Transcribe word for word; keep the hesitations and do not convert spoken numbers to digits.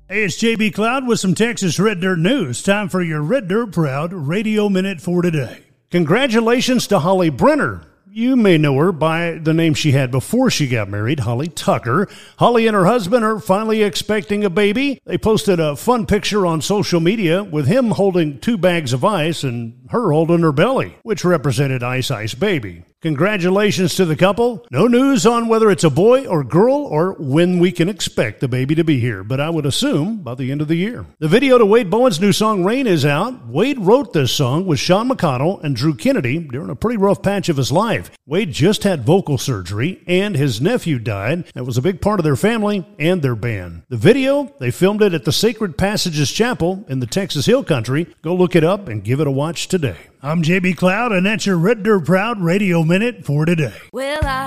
Hey, it's J B Cloud with some Texas Red Dirt news. Time for your Red Dirt Proud Radio Minute for today. Congratulations to Holly Brenner. You may know her by the name she had before she got married, Holly Tucker. Holly and her husband are finally expecting a baby. They posted a fun picture on social media with him holding two bags of ice and her holding her belly, which represented Ice Ice Baby. Congratulations to the couple. No news on whether it's a boy or girl or when we can expect the baby to be here, but I would assume by the end of the year. The video to Wade Bowen's new song, Rain, is out. Wade wrote this song with Sean McConnell and Drew Kennedy during a pretty rough patch of his life. Wade just had vocal surgery, and his nephew died. That was a big part of their family and their band. The video, they filmed it at the Sacred Passages Chapel in the Texas Hill Country. Go look it up and give it a watch today. I'm J B Cloud, and that's your Red Dirt Proud Radio Minute for today. Well, I